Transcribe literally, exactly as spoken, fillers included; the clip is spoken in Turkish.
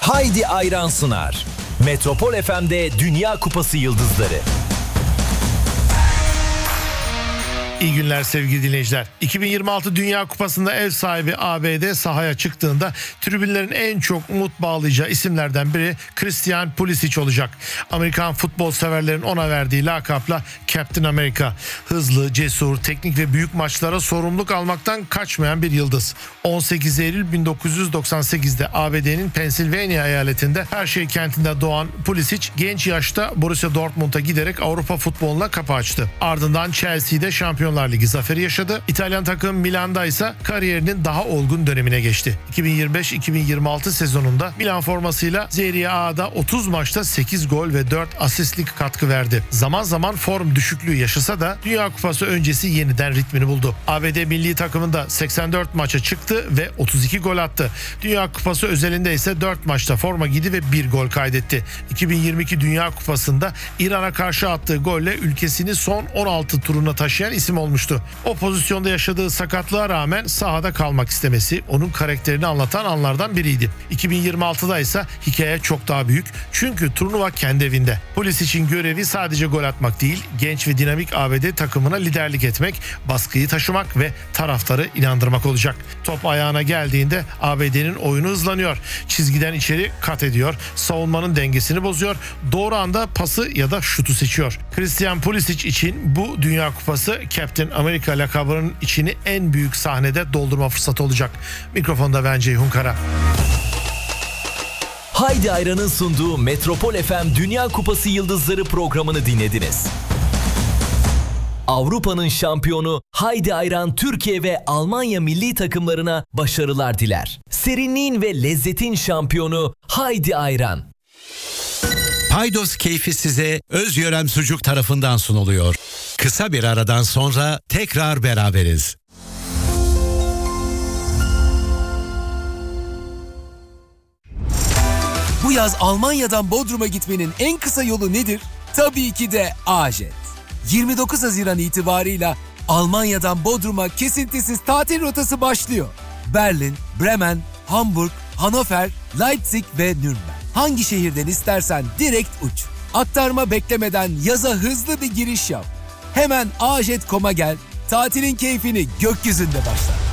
Haydi Ayran sunar. Metropol F M'de Dünya Kupası Yıldızları. İyi günler sevgili dinleyiciler. iki bin yirmi altı Dünya Kupası'nda ev sahibi A B D sahaya çıktığında tribünlerin en çok umut bağlayacağı isimlerden biri Christian Pulisic olacak. Amerikan futbol severlerin ona verdiği lakapla Captain America. Hızlı, cesur, teknik ve büyük maçlara sorumluluk almaktan kaçmayan bir yıldız. on sekiz Eylül bin dokuz yüz doksan sekiz'de A B D'nin Pensilvanya eyaletinde Hershey kentinde doğan Pulisic genç yaşta Borussia Dortmund'a giderek Avrupa futboluna kapı açtı. Ardından Chelsea'de Şampiyonlar Ligi zaferi yaşadı. İtalyan takım Milan'da ise kariyerinin daha olgun dönemine geçti. iki bin yirmi beş iki bin yirmi altı sezonunda Milan formasıyla Serie A'da otuz maçta sekiz gol ve dört asistlik katkı verdi. Zaman zaman form düşüklüğü yaşasa da Dünya Kupası öncesi yeniden ritmini buldu. A B D milli takımında seksen dört maça çıktı ve otuz iki gol attı. Dünya Kupası özelinde ise dört maçta forma giydi ve bir gol kaydetti. iki bin yirmi iki Dünya Kupası'nda İran'a karşı attığı golle ülkesini son on altı turuna taşıyan isim olmuştu. O pozisyonda yaşadığı sakatlığa rağmen sahada kalmak istemesi onun karakterini anlatan anlardan biriydi. iki bin yirmi altı'da ise hikaye çok daha büyük. Çünkü turnuva kendi evinde. Pulisic'in görevi sadece gol atmak değil, genç ve dinamik A B D takımına liderlik etmek, baskıyı taşımak ve taraftarı inandırmak olacak. Top ayağına geldiğinde A B D'nin oyunu hızlanıyor. Çizgiden içeri kat ediyor. Savunmanın dengesini bozuyor. Doğru anda pası ya da şutu seçiyor. Christian Pulisic için bu Dünya Kupası Captain America lakabının içini en büyük sahnede doldurma fırsatı olacak. Mikrofonda ben Ceyhun Kara. Haydi Ayran'ın sunduğu Metropol F M Dünya Kupası Yıldızları programını dinlediniz. Avrupa'nın şampiyonu Haydi Ayran Türkiye ve Almanya milli takımlarına başarılar diler. Serinliğin ve lezzetin şampiyonu Haydi Ayran. Paydos keyfi size Özyörem Sucuk tarafından sunuluyor. Kısa bir aradan sonra tekrar beraberiz. Bu yaz Almanya'dan Bodrum'a gitmenin en kısa yolu nedir? Tabii ki de A-Jet. yirmi dokuz Haziran itibarıyla Almanya'dan Bodrum'a kesintisiz tatil rotası başlıyor. Berlin, Bremen, Hamburg, Hannover, Leipzig ve Nürnberg. Hangi şehirden istersen direkt uç. Aktarma beklemeden yaza hızlı bir giriş yap. Hemen a jet nokta com'a gel, tatilin keyfini gökyüzünde başla.